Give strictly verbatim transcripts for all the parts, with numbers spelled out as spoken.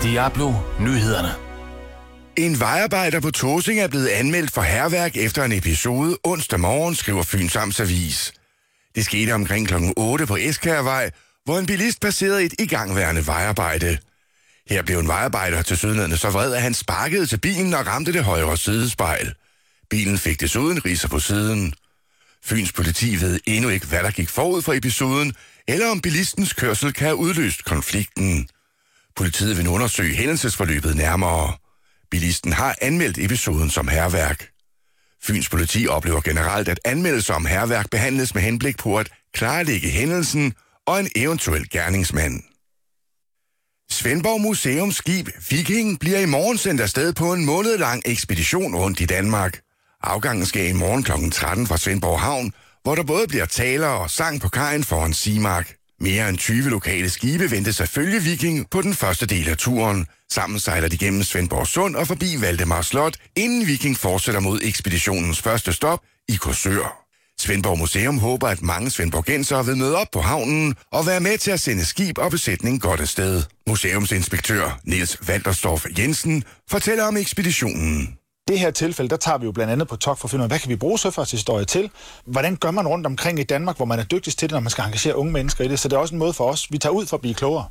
Diablo Nyhederne. En vejarbejder på Tåsinge er blevet anmeldt for hærværk efter en episode onsdag morgen, skriver Fyns Amts Avis. Det skete omkring klokken otte på Eskærvej, hvor en bilist passerede et igangværende vejarbejde. Her blev en vejarbejder til sydlandet så vred, at han sparkede til bilen og ramte det højre sidespejl. Bilen fik desuden ridser på siden. Fyns politi ved endnu ikke, hvad der gik forud for episoden, eller om bilistens kørsel kan have udløst konflikten. Politiet vil undersøge hændelsesforløbet nærmere. Bilisten har anmeldt episoden som hærværk. Fyns politi oplever generelt, at anmeldelser om hærværk behandles med henblik på at klarlægge hændelsen og en eventuel gerningsmand. Svendborg Museums skib Viking bliver i morgen sendt afsted på en månedlang ekspedition rundt i Danmark. Afgangen sker i morgen klokken tretten fra Svendborg Havn, hvor der både bliver taler og sang på kajen foran Simark. Mere end tyve lokale skibe ventes at følge Viking på den første del af turen. Sammen sejler de gennem Svendborg Sund og forbi Valdemar Slot, inden Viking fortsætter mod ekspeditionens første stop i Korsør. Svendborg Museum håber, at mange svendborgensere vil møde op på havnen og være med til at sende skib og besætning godt afsted. Museumsinspektør Niels Walterstorff Jensen fortæller om ekspeditionen. Det her tilfælde, der tager vi jo blandt andet på togt for at finde ud af, hvad kan vi bruge søfartshistorie til? Hvordan gør man rundt omkring i Danmark, hvor man er dygtigst til det, når man skal engagere unge mennesker i det? Så det er også en måde for os. Vi tager ud for at blive klogere.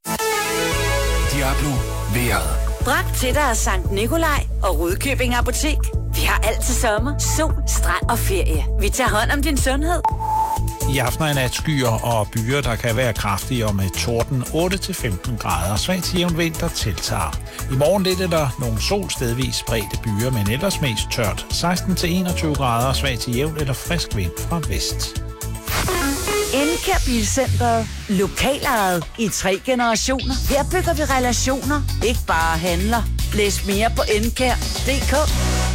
Diablo Vejret. Bragt til dig af Sankt Nikolaj og Rudkøbing Apotek. Vi har altid sommer, sol, strand og ferie. Vi tager hånd om din sundhed. I aften er nat skyer og byer, der kan være kraftige og med torden otte til femten grader. Svag til jævn vind, der tiltager. I morgen lidt er der nogle sol stedvis spredte byer, men ellers mest tørt. seksten til enogtyve grader, svag til jævn eller frisk vind fra vest. Encare Bilcenteret. Lokalejet i tre generationer. Her bygger vi relationer, ikke bare handler. Læs mere på encare punktum d k.